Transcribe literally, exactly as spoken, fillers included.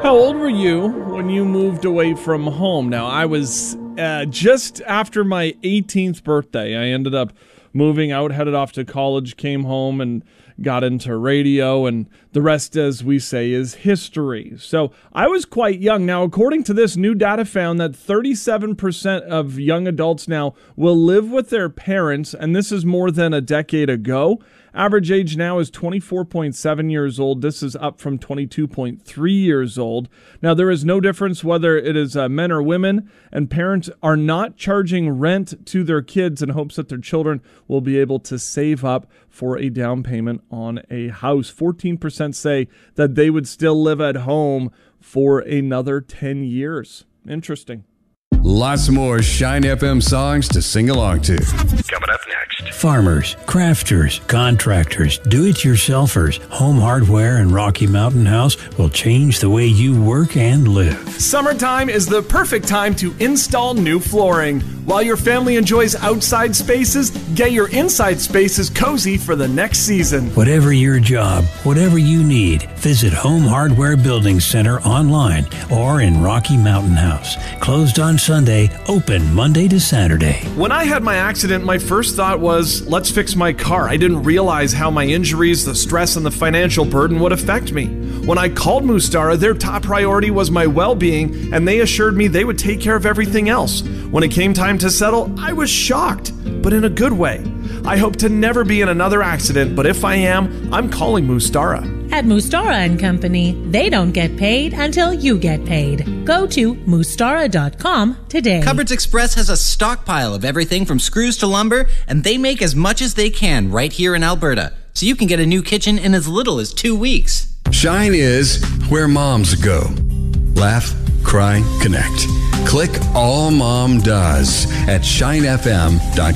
How old were you when you moved away from home? Now, I was uh, just after my eighteenth birthday. I ended up moving out, headed off to college, came home and got into radio, and the rest, as we say, is history. So I was quite young. Now, according to this, new data found that thirty-seven percent of young adults now will live with their parents, and this is more than a decade ago. Average age now is twenty-four point seven years old. This is up from twenty-two point three years old. Now, there is no difference whether it is uh, men or women, and parents are not charging rent to their kids in hopes that their children will be able to save up for a down payment on a house. fourteen percent say that they would still live at home for another ten years. Interesting. Lots more Shine F M songs to sing along to. Coming up next. Farmers, crafters, contractors, do-it-yourselfers, Home Hardware and Rocky Mountain House will change the way you work and live. Summertime is the perfect time to install new flooring. While your family enjoys outside spaces, get your inside spaces cozy for the next season. Whatever your job, whatever you need, visit Home Hardware Building Center online or in Rocky Mountain House. Closed on Sunday, open Monday to Saturday. When I had my accident, my first thought was, let's fix my car. I didn't realize how my injuries, the stress, and the financial burden would affect me. When I called Mustara, their top priority was my well-being, and they assured me they would take care of everything else. When it came time to settle, I was shocked, but in a good way. I hope to never be in another accident, but if I am, I'm calling Mustara. At Mustara and Company, they don't get paid until you get paid. Go to mustara dot com today. Cupboards Express has a stockpile of everything from screws to lumber, and they make as much as they can right here in Alberta. So you can get a new kitchen in as little as two weeks. Shine is where moms go. Laugh, cry, connect. Click All Mom Does at shine f m dot com.